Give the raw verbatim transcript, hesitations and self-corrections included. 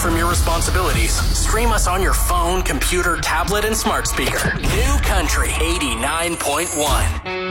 from your responsibilities. Stream us on your phone, computer, tablet, and smart speaker. New Country eighty-nine point one.